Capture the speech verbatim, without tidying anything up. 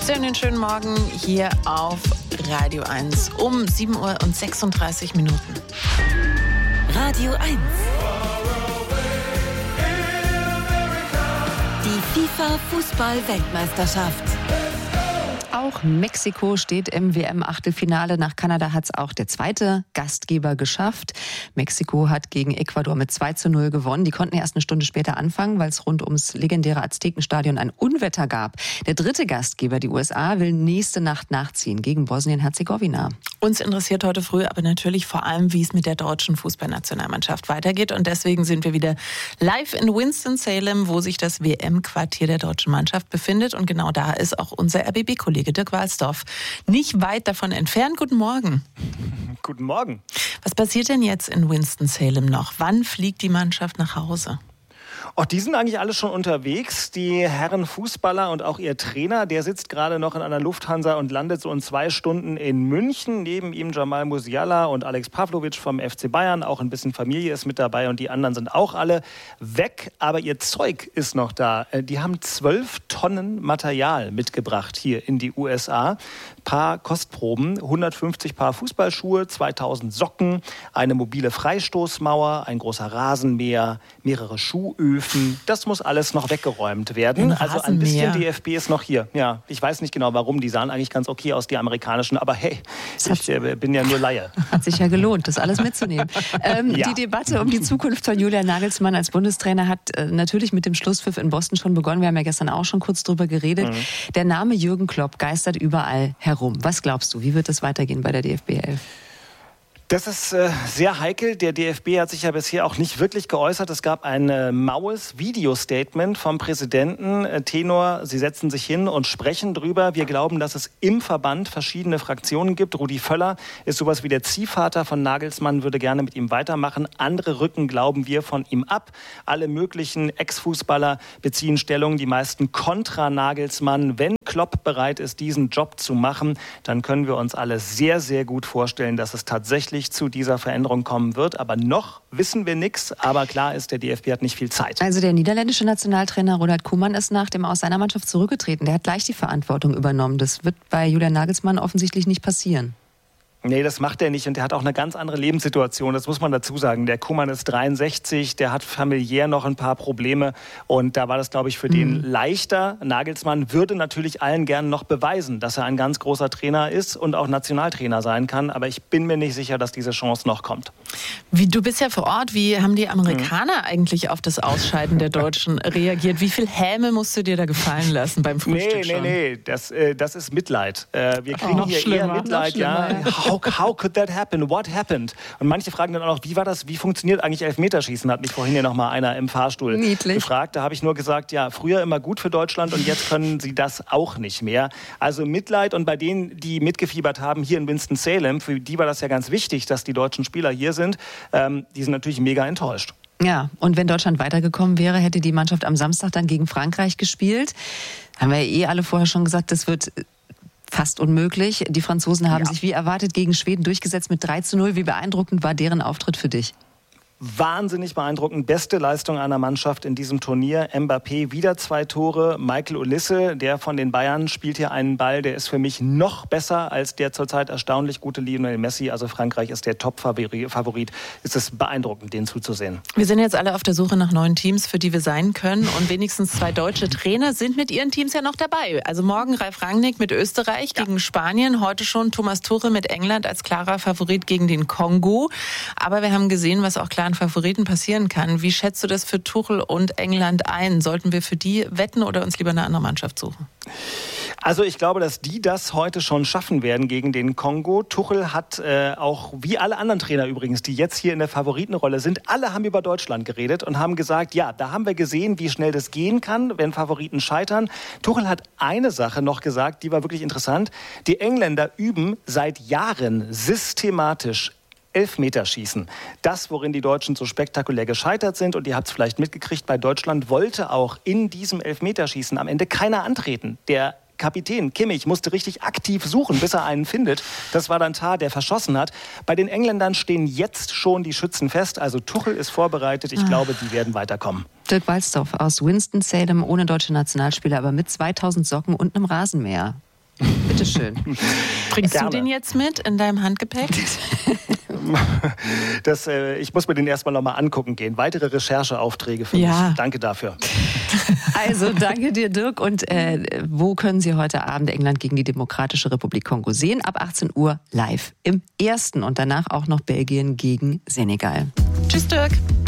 Sie hören den schönen Morgen hier auf Radio eins um sieben Uhr und sechsunddreißig Minuten. Radio eins. Die FIFA-Fußball-Weltmeisterschaft. Auch Mexiko steht im W M-Achtelfinale. Nach Kanada hat es auch der zweite Gastgeber geschafft. Mexiko hat gegen Ecuador mit zwei zu null gewonnen. Die konnten erst eine Stunde später anfangen, weil es rund ums legendäre Aztekenstadion ein Unwetter gab. Der dritte Gastgeber, die U S A, will nächste Nacht nachziehen gegen Bosnien-Herzegowina. Uns interessiert heute früh aber natürlich vor allem, wie es mit der deutschen Fußballnationalmannschaft weitergeht. Und deswegen sind wir wieder live in Winston-Salem, wo sich das W M-Quartier der deutschen Mannschaft befindet. Und genau da ist auch unser R B B-Kollege Dirk Walsdorf nicht weit davon entfernt. Guten Morgen. Guten Morgen. Was passiert denn jetzt in Winston-Salem noch? Wann fliegt die Mannschaft nach Hause? Oh, die sind eigentlich alle schon unterwegs. Die Herren Fußballer und auch ihr Trainer, der sitzt gerade noch in einer Lufthansa und landet so in zwei Stunden in München. Neben ihm Jamal Musiala und Alex Pavlovic vom F C Bayern. Auch ein bisschen Familie ist mit dabei und die anderen sind auch alle weg. Aber ihr Zeug ist noch da. Die haben zwölf Tonnen Material mitgebracht hier in die U S A. Paar Kostproben, hundertfünfzig Paar Fußballschuhe, zweitausend Socken, eine mobile Freistoßmauer, ein großer Rasenmäher, mehrere Schuhöfen. Das muss alles noch weggeräumt werden. Ein also ein bisschen D F B ist noch hier. Ja, ich weiß nicht genau warum. Die sahen eigentlich ganz okay aus, die amerikanischen. Aber hey, ich äh, bin ja nur Laie. Hat sich ja gelohnt, das alles mitzunehmen. ähm, ja. Die Debatte um die Zukunft von Julian Nagelsmann als Bundestrainer hat äh, natürlich mit dem Schlusspfiff in Boston schon begonnen. Wir haben ja gestern auch schon kurz drüber geredet. Mhm. Der Name Jürgen Klopp geistert überall herum. Was glaubst du, wie wird es weitergehen bei der D F B elf? Das ist äh, sehr heikel. Der D F B hat sich ja bisher auch nicht wirklich geäußert. Es gab ein äh, maues Video-Statement vom Präsidenten. Äh, Tenor, sie setzen sich hin und sprechen drüber. Wir glauben, dass es im Verband verschiedene Fraktionen gibt. Rudi Völler ist sowas wie der Ziehvater von Nagelsmann, würde gerne mit ihm weitermachen. Andere rücken, glauben wir, von ihm ab. Alle möglichen Ex-Fußballer beziehen Stellung, die meisten kontra Nagelsmann. Wenn Klopp bereit ist, diesen Job zu machen, dann können wir uns alle sehr, sehr gut vorstellen, dass es tatsächlich zu dieser Veränderung kommen wird. Aber noch wissen wir nichts. Aber klar ist, der D F B hat nicht viel Zeit. Also der niederländische Nationaltrainer Ronald Koeman ist nach dem Aus seiner Mannschaft zurückgetreten. Der hat gleich die Verantwortung übernommen. Das wird bei Julian Nagelsmann offensichtlich nicht passieren. Nee, das macht er nicht und der hat auch eine ganz andere Lebenssituation, das muss man dazu sagen. Der Koeman ist dreiundsechzig, der hat familiär noch ein paar Probleme und da war das, glaube ich, für mhm. den leichter. Nagelsmann würde natürlich allen gern noch beweisen, dass er ein ganz großer Trainer ist und auch Nationaltrainer sein kann, aber ich bin mir nicht sicher, dass diese Chance noch kommt. Wie, du bist ja vor Ort, wie haben die Amerikaner mhm. eigentlich auf das Ausscheiden der Deutschen reagiert? Wie viel Häme musst du dir da gefallen lassen beim Frühstück nee, schon? Nee, nee, das, äh, das ist Mitleid. Äh, wir kriegen oh, hier schlimmer, eher Mitleid, ja. How, how could that happen? What happened? Und manche fragen dann auch noch, wie war das, wie funktioniert eigentlich Elfmeterschießen? Hat mich vorhin ja noch mal einer im Fahrstuhl Niedlich. gefragt. Da habe ich nur gesagt, ja, früher immer gut für Deutschland und jetzt können sie das auch nicht mehr. Also Mitleid und bei denen, die mitgefiebert haben hier in Winston-Salem, für die war das ja ganz wichtig, dass die deutschen Spieler hier sind, ähm, die sind natürlich mega enttäuscht. Ja, und wenn Deutschland weitergekommen wäre, hätte die Mannschaft am Samstag dann gegen Frankreich gespielt. Haben wir ja eh alle vorher schon gesagt, das wird fast unmöglich. Die Franzosen haben ja. sich wie erwartet gegen Schweden durchgesetzt mit drei zu null. Wie beeindruckend war deren Auftritt für dich? Wahnsinnig beeindruckend. Beste Leistung einer Mannschaft in diesem Turnier. Mbappé wieder zwei Tore. Michael Olise, der von den Bayern, spielt hier einen Ball, der ist für mich noch besser als der zurzeit erstaunlich gute Lionel Messi. Also Frankreich ist der Top-Favorit. Es ist beeindruckend, denen zuzusehen. Wir sind jetzt alle auf der Suche nach neuen Teams, für die wir sein können. Und wenigstens zwei deutsche Trainer sind mit ihren Teams ja noch dabei. Also morgen Ralf Rangnick mit Österreich ja. gegen Spanien. Heute schon Thomas Tuchel mit England als klarer Favorit gegen den Kongo. Aber wir haben gesehen, was auch klar Favoriten passieren kann. Wie schätzt du das für Tuchel und England ein? Sollten wir für die wetten oder uns lieber eine andere Mannschaft suchen? Also ich glaube, dass die das heute schon schaffen werden gegen den Kongo. Tuchel hat äh, auch, wie alle anderen Trainer übrigens, die jetzt hier in der Favoritenrolle sind, alle haben über Deutschland geredet und haben gesagt, ja, da haben wir gesehen, wie schnell das gehen kann, wenn Favoriten scheitern. Tuchel hat eine Sache noch gesagt, die war wirklich interessant. Die Engländer üben seit Jahren systematisch Elfmeterschießen. Das, worin die Deutschen so spektakulär gescheitert sind, und ihr habt es vielleicht mitgekriegt, bei Deutschland wollte auch in diesem Elfmeterschießen am Ende keiner antreten. Der Kapitän Kimmich musste richtig aktiv suchen, bis er einen findet. Das war dann Tah, der verschossen hat. Bei den Engländern stehen jetzt schon die Schützen fest. Also Tuchel ist vorbereitet. Ich ah. glaube, die werden weiterkommen. Dirk Walsdorf aus Winston-Salem, ohne deutsche Nationalspieler, aber mit zweitausend Socken und einem Rasenmäher. Bitteschön. Bringst Gerne. du den jetzt mit in deinem Handgepäck? Das, äh, ich muss mir den erstmal nochmal angucken gehen. Weitere Rechercheaufträge für Ja. mich. Danke dafür. Also danke dir, Dirk. Und äh, wo können Sie heute Abend England gegen die Demokratische Republik Kongo sehen? Ab achtzehn Uhr live im Ersten und danach auch noch Belgien gegen Senegal. Tschüss, Dirk.